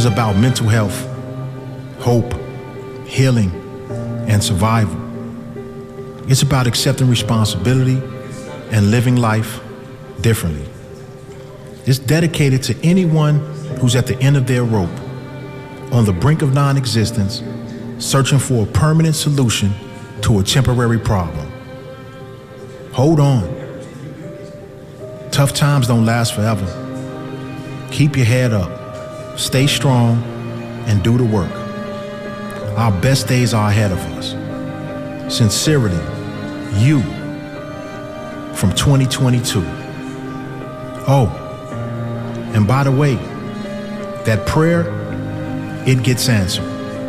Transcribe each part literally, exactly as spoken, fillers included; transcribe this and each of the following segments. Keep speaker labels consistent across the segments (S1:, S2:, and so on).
S1: is about mental health, hope, healing, and survival. It's about accepting responsibility and living life differently. It's dedicated to anyone who's at the end of their rope, on the brink of non-existence, searching for a permanent solution to a temporary problem. Hold on. Tough times don't last forever. Keep your head up, stay strong, and do the work. Our best days are ahead of us. Sincerely, you, from twenty twenty-two. Oh, and by the way, that prayer, it gets answered.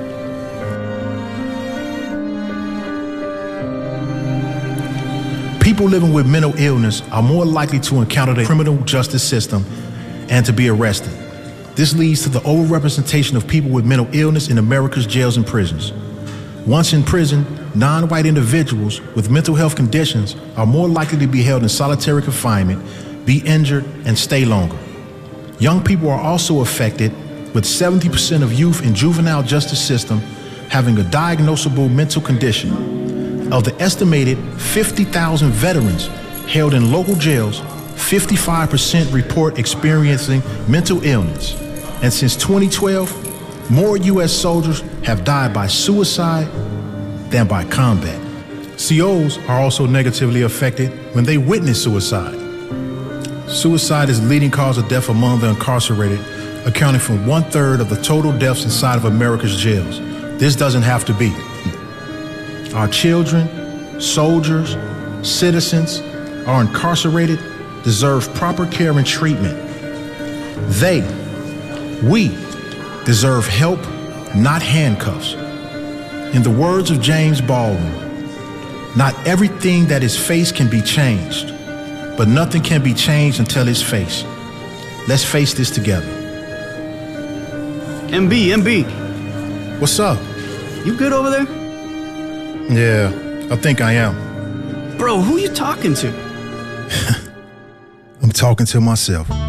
S1: People living with mental illness are more likely to encounter the criminal justice system and to be arrested. This leads to the overrepresentation of people with mental illness in America's jails and prisons. Once in prison, non-white individuals with mental health conditions are more likely to be held in solitary confinement, be injured, and stay longer. Young people are also affected, with seventy percent of youth in juvenile justice system having a diagnosable mental condition. Of the estimated fifty thousand veterans held in local jails, fifty-five percent report experiencing mental illness. And since twenty twelve, more U S soldiers have died by suicide than by combat. C Os are also negatively affected when they witness suicide. Suicide is the leading cause of death among the incarcerated, accounting for one-third of the total deaths inside of America's jails. This doesn't have to be. Our children, soldiers, citizens are incarcerated, deserve proper care and treatment. They, we, deserve help, not handcuffs. In the words of James Baldwin, not everything that is faced can be changed, but nothing can be changed until it's faced. Let's face this together.
S2: M B, M B.
S1: What's up?
S2: You good over there?
S1: Yeah, I think I am.
S2: Bro, who you talking to?
S1: I'm talking to myself.